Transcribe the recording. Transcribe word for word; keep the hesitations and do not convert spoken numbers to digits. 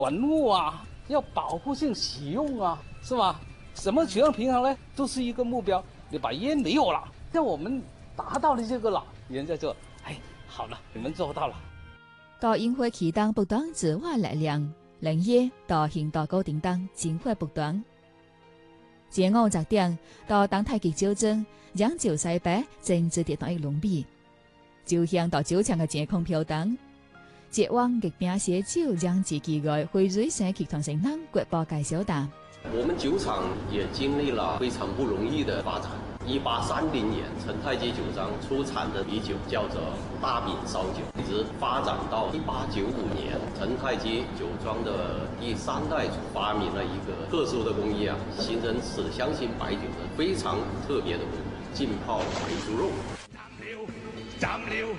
文物啊，要保护性使用啊，是吧？什么取向平衡呢？都是一个目标。你把烟没有了，像我们达到了这个了，人家就哎，好了，你們做到了。 到煙火期間不斷自挖力量，連夜到興道高頂當戰火不斷。前五十點到東太極酒莊，讓酒西北正至跌到一龍尾，酒香到酒廠嘅天空飄蕩。捷往極餅寫酒讓自己嘅會瑞生集團成能國寶介紹的。 我們酒廠也經歷了非常不容易的發展。一八三零年，陳太極酒莊出產的啤酒叫做大餅燒酒，一直發展到一八九五年，陳太極酒莊的第三代發明了一個特殊的工藝啊，形成此香型白酒的非常特別的工藝——浸泡肥豬肉。